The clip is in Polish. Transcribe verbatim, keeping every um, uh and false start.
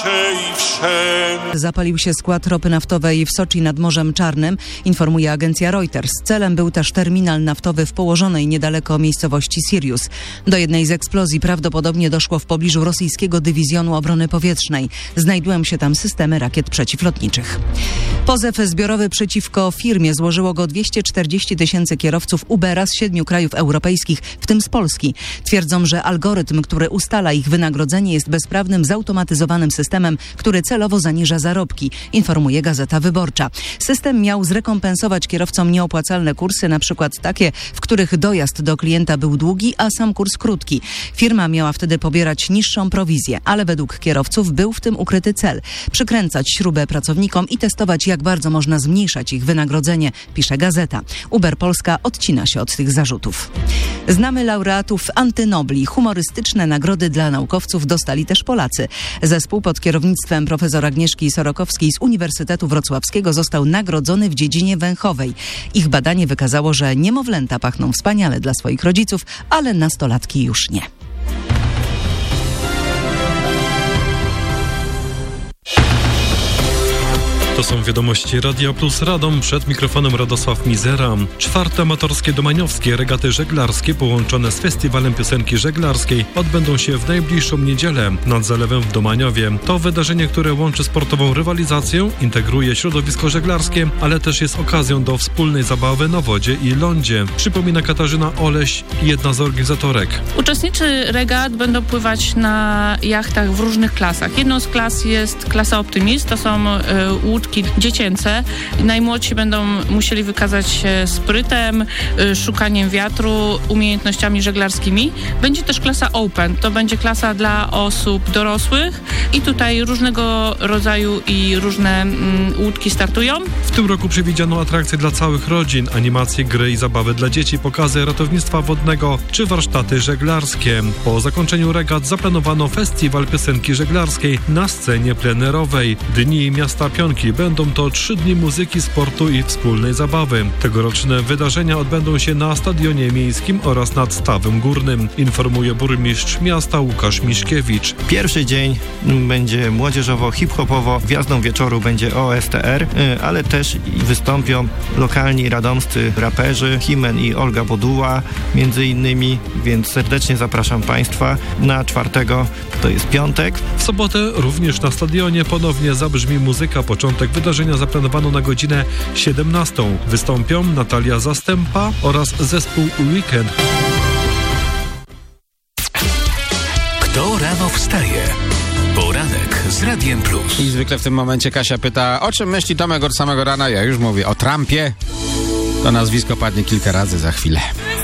Zapalił się skład ropy naftowej w Soczi nad Morzem Czarnym, informuje agencja Reuters. Celem był też terminal naftowy w położonej niedaleko miejscowości Sirius. Do jednej z eksplozji prawdopodobnie doszło w pobliżu rosyjskiego dywizjonu obrony powietrznej. Znajdują się tam systemy rakiet przeciwlotniczych. Pozew zbiorowy przeciwko firmie złożyło go dwieście czterdzieści tysięcy kierowców Ubera z siedmiu krajów europejskich, w tym z Polski. Twierdzą, że algorytm, który ustala ich wynagrodzenie, jest bezprawnym, zautomatyzowanym systemem, który celowo zaniża zarobki, informuje Gazeta Wyborcza. System miał zrekompensować kierowcom nieopłacalne kursy, na przykład takie, w których dojazd do klienta był długi, a sam kurs krótki. Firma miała wtedy pobierać niższą prowizję, ale według kierowców był w tym ukryty cel – przykręcać śrubę pracownikom i testować, jak bardzo można zmniejszać ich wynagrodzenie, pisze Gazeta. Uber Polska odcina się od tych zarzutów. Znamy laureatów Antynobli. Humorystyczne nagrody dla naukowców dostali też Polacy. Zespół pod kierownictwem profesor Agnieszki Sorokowskiej z Uniwersytetu Wrocławskiego został nagrodzony w dziedzinie węchowej. Ich badanie wykazało, że niemowlęta pachną wspaniale dla swoich rodziców, ale nastolatki już nie. To są wiadomości Radia Plus Radom. Przed mikrofonem Radosław Mizera. Czwarte amatorskie domaniowskie regaty żeglarskie połączone z festiwalem piosenki żeglarskiej odbędą się w najbliższą niedzielę nad zalewem w Domaniowie. To wydarzenie, które łączy sportową rywalizację, integruje środowisko żeglarskie, ale też jest okazją do wspólnej zabawy na wodzie i lądzie. Przypomina Katarzyna Oleś, jedna z organizatorek. Uczestnicy regat będą pływać na jachtach w różnych klasach. Jedną z klas jest klasa Optymist, to są y, łódki dziecięce. Najmłodsi będą musieli wykazać się sprytem, y, szukaniem wiatru, umiejętnościami żeglarskimi. Będzie też klasa Open, to będzie klasa dla osób dorosłych i tutaj różnego rodzaju i różne mm, łódki startują. W tym roku przewidziano atrakcje dla całych rodzin, animacje, gry i zabawy dla dzieci, pokazy ratownictwa wodnego czy warsztaty żeglarskie. Po zakończeniu regat zaplanowano festiwal piosenki żeglarskiej na scenie plenerowej. Dni Miasta Pionki będą to trzy dni muzyki, sportu i wspólnej zabawy. Tegoroczne wydarzenia odbędą się na Stadionie Miejskim oraz nad Stawem Górnym, informuje burmistrz miasta Łukasz Miszkiewicz. Pierwszy dzień będzie młodzieżowo-hip-hopowo, gwiazdą wieczoru będzie O S T R, ale też wystąpią lokalni radomscy raperzy, Himen i Olga Boduła między innymi, więc serdecznie zapraszam Państwa na czwartego, to jest piątek. W sobotę również na stadionie ponownie zabrzmi muzyka. Początek wydarzenia zaplanowano na godzinę siedemnastą. Wystąpią Natalia Zastępa oraz zespół Weekend. Kto rano wstaje? Poranek z Radiem Plus. I zwykle w tym momencie Kasia pyta, o czym myśli Tomek od samego rana? Ja już mówię o Trumpie. To nazwisko padnie kilka razy za chwilę.